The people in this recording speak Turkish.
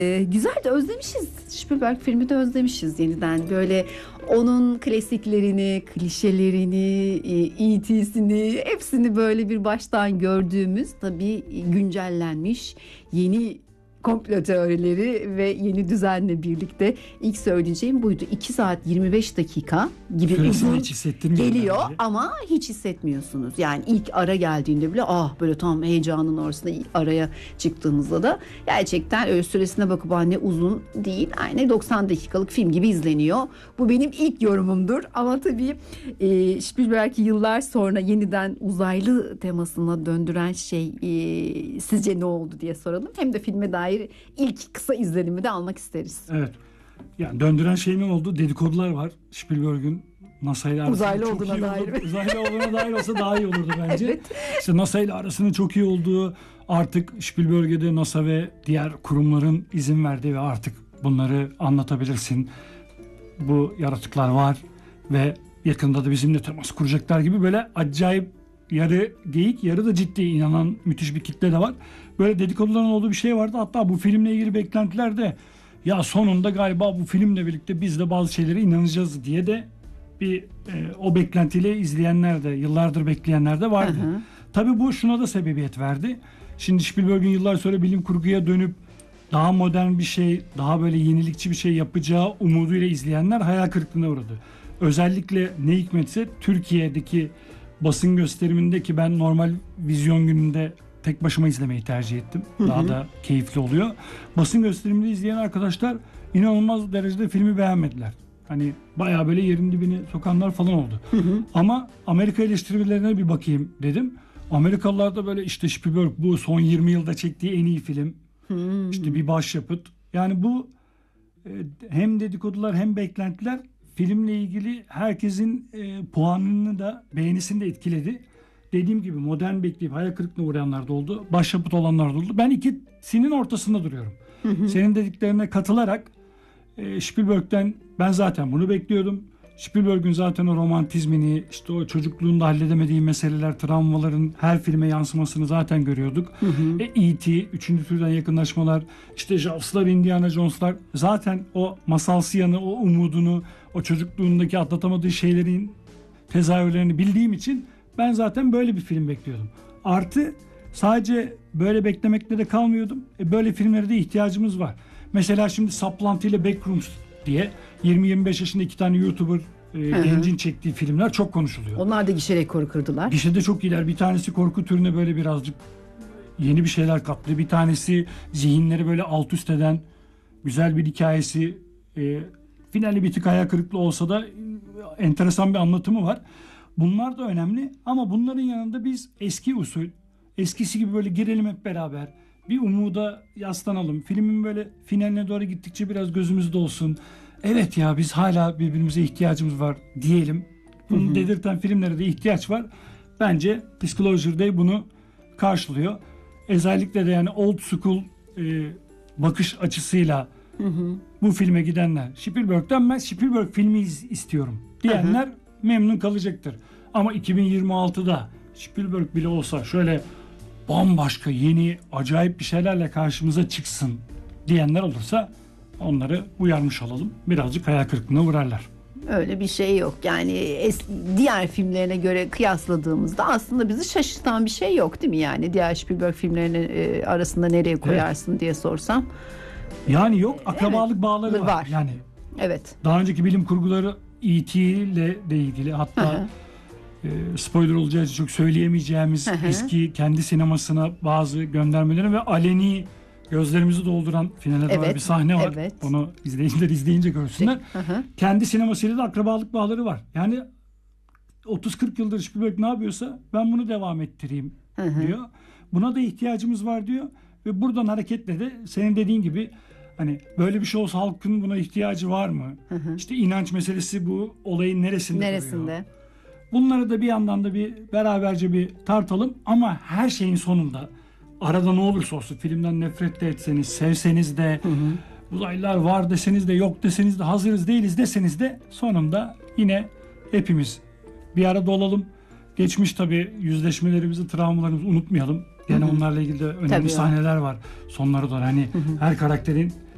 Güzel de özlemişiz. Spielberg filmi de özlemişiz yeniden. Böyle onun klasiklerini, klişelerini, E.T.'sini hepsini böyle bir baştan gördüğümüz, tabii güncellenmiş yeni komplo teorileri ve yeni düzenle birlikte ilk söyleyeceğim buydu. 2 saat 25 dakika gibi uzun geliyor ama hiç hissetmiyorsunuz. Yani ilk ara geldiğinde bile böyle tam heyecanın ortasında araya çıktığımızda da gerçekten öyle süresine bakıp ne uzun değil. Aynı 90 dakikalık film gibi izleniyor. Bu benim ilk yorumumdur ama tabii Spielberg'i yıllar sonra yeniden uzaylı temasına döndüren şey sizce ne oldu diye soralım. Hem de filme dair ilk kısa izlenimi de almak isteriz. Evet. Yani döndüren şey ne oldu? Dedikodular var. Spielberg'ün NASA ile arasında uzaylı çok olduğuna iyi dair. Uzaylı olduğuna dair olsa daha iyi olurdu bence. Evet. İşte NASA ile arasının çok iyi olduğu, artık Spielberg'e de NASA ve diğer kurumların izin verdiği ve artık bunları anlatabilirsin. Bu yaratıklar var ve yakında da bizimle temas kuracaklar gibi böyle acayip, yarı geyik yarı da ciddi inanan müthiş bir kitle de var. Böyle dedikoduların olduğu bir şey vardı. Hatta bu filmle ilgili beklentiler de ya sonunda galiba bu filmle birlikte biz de bazı şeylere inanacağız diye de bir o beklentiyle izleyenler de, yıllardır bekleyenler de vardı. Tabii bu şuna da sebebiyet verdi. Şimdi Spielberg'in yıllar sonra bilim kurguya dönüp daha modern bir şey, daha böyle yenilikçi bir şey yapacağı umuduyla izleyenler hayal kırıklığına uğradı. Özellikle ne hikmetse Türkiye'deki basın gösteriminde, ki ben normal vizyon gününde tek başıma izlemeyi tercih ettim. Daha da keyifli oluyor. Basın gösteriminde izleyen arkadaşlar inanılmaz derecede filmi beğenmediler. Hani bayağı böyle yerin dibine sokanlar falan oldu. Ama Amerika eleştirilerine bir bakayım dedim. Amerikalılar da böyle işte Spielberg bu son 20 yılda çektiği en iyi film. İşte bir başyapıt. Yani bu hem dedikodular hem beklentiler filmle ilgili herkesin puanını da, beğenisini de etkiledi. Dediğim gibi modern bekleyip hayal kırıklığına uğrayanlar da oldu. Başyapıt olanlar da oldu. Ben ikisinin ortasında duruyorum. Senin dediklerine katılarak Spielberg'den ben zaten bunu bekliyordum. Spielberg'ün zaten o romantizmini, işte o çocukluğunda halledemediği meseleler, travmaların her filme yansımasını zaten görüyorduk. E.T., 3. türden yakınlaşmalar, işte Jaws'lar, Indiana Jones'lar, zaten o masalsı yanı, o umudunu, o çocukluğundaki atlatamadığı şeylerin tezahürlerini bildiğim için ben zaten böyle bir film bekliyordum. Artı sadece böyle beklemekle de kalmıyordum. Böyle filmlere de ihtiyacımız var. Mesela şimdi Saplantı ile Backrooms diye 20-25 yaşında 2 tane YouTuber gencin çektiği filmler çok konuşuluyor. Onlar da gişe rekoru kırdılar. Gişede çok iyiler. Bir tanesi korku türüne böyle birazcık yeni bir şeyler kattı. Bir tanesi zihinleri böyle alt üst eden güzel bir hikayesi. Finali bir tık hayal kırıklığı olsa da enteresan bir anlatımı var. Bunlar da önemli ama bunların yanında biz eski usul, eskisi gibi böyle girelim hep beraber. Bir umuda yaslanalım. Filmin böyle finaline doğru gittikçe biraz gözümüz dolsun. Evet ya, biz hala birbirimize ihtiyacımız var diyelim. Bunu dedirten filmlere de ihtiyaç var. Bence Disclosure Day bunu karşılıyor. Özellikle de yani old school bakış açısıyla bu filme gidenler, Spielberg'den ben Spielberg filmi istiyorum diyenler memnun kalacaktır. Ama 2026'da Spielberg bile olsa şöyle bambaşka, yeni, acayip bir şeylerle karşımıza çıksın diyenler olursa onları uyarmış olalım. Birazcık hayal kırıklığına uğrarlar. Öyle bir şey yok. Yani diğer filmlerine göre kıyasladığımızda aslında bizi şaşırtan bir şey yok, değil mi? Yani diğer Spielberg filmlerinin arasında nereye koyarsın diye sorsam. Yani yok, akrabalık bağları var. Yani evet. Daha önceki bilim kurguları E.T. ile de ilgili, hatta spoiler olacağı için çok söyleyemeyeceğimiz eski kendi sinemasına bazı göndermeleri ve aleni gözlerimizi dolduran finale doğru bir sahne var. Evet. Onu izleyiciler izleyince görsünler. Kendi sinemasıyla da akrabalık bağları var. Yani 30-40 yıldır Spielberg ne yapıyorsa ben bunu devam ettireyim diyor. Buna da ihtiyacımız var diyor ve buradan hareketle de senin dediğin gibi hani böyle bir şey olsa halkın buna ihtiyacı var mı? İşte inanç meselesi bu olayın neresinde duruyor? Bunları da bir yandan da bir beraberce bir tartalım ama her şeyin sonunda arada ne olursa olsun filmden nefret de etseniz, sevseniz de, uzaylılar var deseniz de, yok deseniz de, hazırız değiliz deseniz de sonunda yine hepimiz bir arada olalım. Geçmiş tabii yüzleşmelerimizi, travmalarımızı unutmayalım. Gene onlarla ilgili de önemli sahneler var sonlara doğru. Hani her karakterin